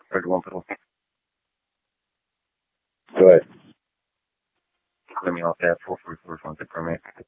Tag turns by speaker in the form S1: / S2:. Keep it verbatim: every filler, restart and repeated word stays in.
S1: Thirty-one pill.
S2: Go ahead.
S1: Let me off that four forty-four from the permit.